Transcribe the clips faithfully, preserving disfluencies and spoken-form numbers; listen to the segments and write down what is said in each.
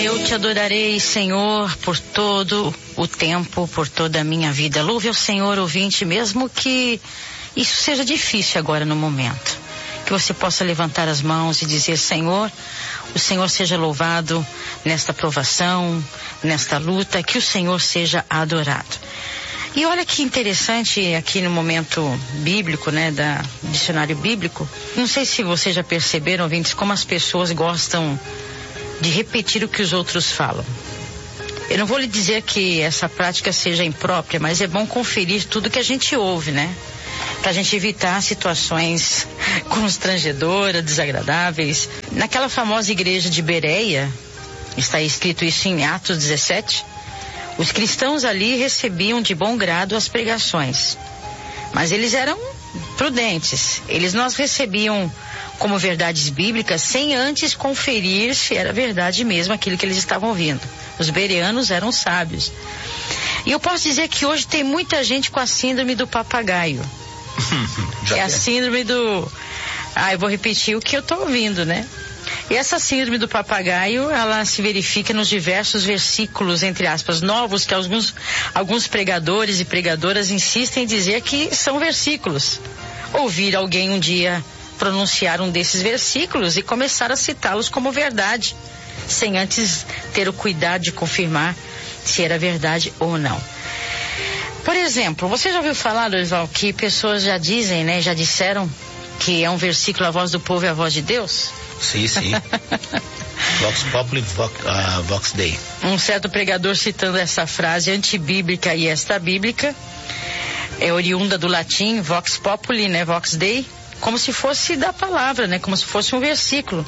Eu te adorarei, Senhor, por todo o tempo, por toda a minha vida. Louve ao Senhor, ouvinte, mesmo que isso seja difícil agora no momento. Que você possa levantar as mãos e dizer: Senhor, o Senhor seja louvado nesta provação, nesta luta, que o Senhor seja adorado. E olha que interessante aqui no momento bíblico, né, da dicionário bíblico. Não sei se vocês já perceberam, ouvintes, como as pessoas gostam de repetir o que os outros falam. Eu não vou lhe dizer que essa prática seja imprópria, mas é bom conferir tudo que a gente ouve, né? Pra gente evitar situações constrangedoras, desagradáveis. Naquela famosa igreja de Bereia, está escrito isso em Atos dezessete, os cristãos ali recebiam de bom grado as pregações. Mas eles eram prudentes. Eles não as recebiam como verdades bíblicas sem antes conferir se era verdade mesmo aquilo que eles estavam ouvindo. Os bereanos eram sábios. E eu posso dizer que hoje tem muita gente com a síndrome do papagaio. É a síndrome do... Ah, eu vou repetir o que eu estou ouvindo, né? E essa síndrome do papagaio, ela se verifica nos diversos versículos, entre aspas, novos, que alguns, alguns pregadores e pregadoras insistem em dizer que são versículos. Ouvir alguém um dia pronunciar um desses versículos e começar a citá-los como verdade, sem antes ter o cuidado de confirmar se era verdade ou não. Por exemplo, você já ouviu falar, Dorival, que pessoas já dizem, né, já disseram que é um versículo: a voz do povo é a voz de Deus? Sim, sim. Vox Populi, Vox, uh, Vox Dei. Um certo pregador, citando essa frase antibíblica e extra-bíblica, é oriunda do latim Vox Populi, né, Vox Dei, como se fosse da palavra, né, como se fosse um versículo.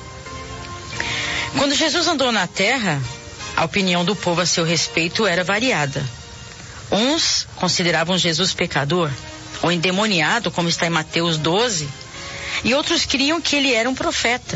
Quando Jesus andou na terra, a opinião do povo a seu respeito era variada. Uns consideravam Jesus pecador ou endemoniado, como está em Mateus doze, e outros criam que ele era um profeta.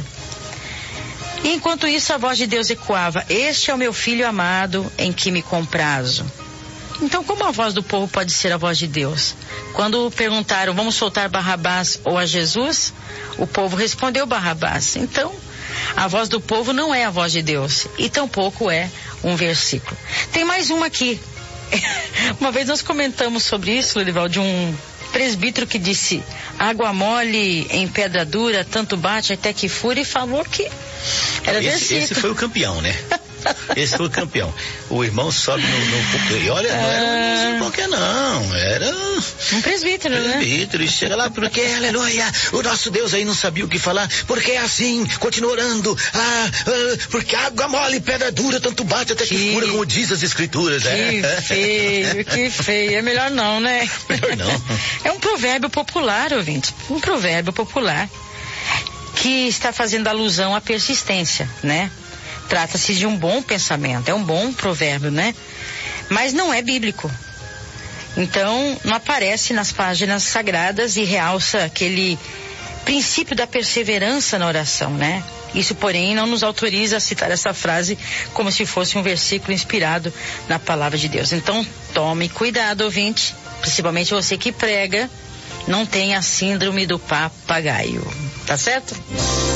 E enquanto isso, a voz de Deus ecoava: este é o meu filho amado, em que me comprazo. Então, como a voz do povo pode ser a voz de Deus? Quando perguntaram: vamos soltar Barrabás ou a Jesus? O povo respondeu Barrabás. Então, a voz do povo não é a voz de Deus, e tampouco é um versículo. Tem mais uma aqui. Uma vez nós comentamos sobre isso, Lorival, de um presbítero que disse: água mole em pedra dura, tanto bate até que fura, e falou que era esse, versículo. Esse foi o campeão, né? Esse foi o campeão. O irmão sobe no... no e olha, não era um qualquer não, era... um presbítero, presbítero, né? Presbítero, e chega lá, porque, aleluia, o nosso Deus aí não sabia o que falar, porque é assim, continua orando, ah, ah, porque água mole, pedra dura, tanto bate até que, que fura, como diz as escrituras. Que é. feio, que feio, é melhor não, né? Melhor não. É um provérbio popular, ouvinte, um provérbio popular, que está fazendo alusão à persistência, né? Trata-se de um bom pensamento, é um bom provérbio, né? Mas não é bíblico. Então, não aparece nas páginas sagradas e realça aquele princípio da perseverança na oração, né? Isso, porém, não nos autoriza a citar essa frase como se fosse um versículo inspirado na palavra de Deus. Então, tome cuidado, ouvinte, principalmente você que prega, não tenha a síndrome do papagaio, tá certo?